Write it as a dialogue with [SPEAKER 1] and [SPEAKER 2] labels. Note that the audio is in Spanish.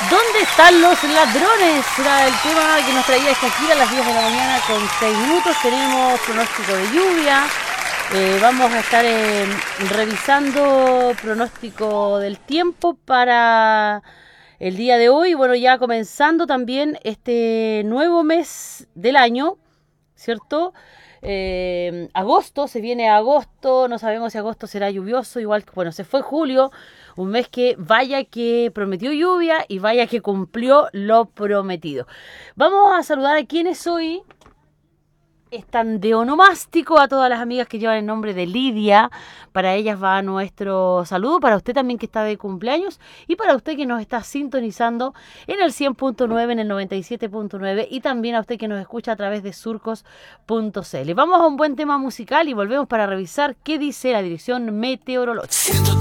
[SPEAKER 1] ¿Dónde están los ladrones? Era el tema que nos traía Shakira a las 10 de la mañana con 6 minutos. Tenemos pronóstico de lluvia. Vamos a estar revisando pronóstico del tiempo para el día de hoy. Bueno, ya comenzando también este nuevo mes del año, ¿cierto? Agosto, se viene agosto, no sabemos si agosto será lluvioso, igual que, bueno, se fue julio, un mes que vaya que prometió lluvia y vaya que cumplió lo prometido. Vamos a saludar a quienes hoy están de onomástico, a todas las amigas que llevan el nombre de Lidia. Para ellas va nuestro saludo, para usted también que está de cumpleaños y para usted que nos está sintonizando en el 100.9, en el 97.9 y también a usted que nos escucha a través de surcos.cl. Vamos a un buen tema musical y volvemos para revisar qué dice la dirección meteorológica.